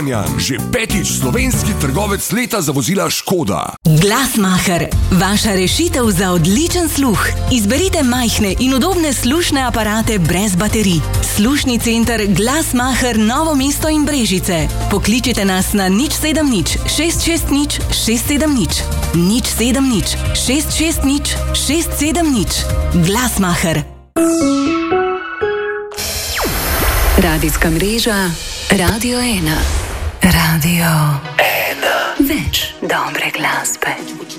Kranjan, že 5. slovenski trgovec leta za vozila Škoda. Glasmacher, vaša rešitev za odličen sluh. Izberite majhne in udobne slušne aparate brez baterij. Slušni center Glasmacher Novo mesto in Brežice. Pokličite nas na 070 660 670 070 660 670. Glasmacher. Radijska mreža Radio 1. Radio 1. Več dobre glasbe.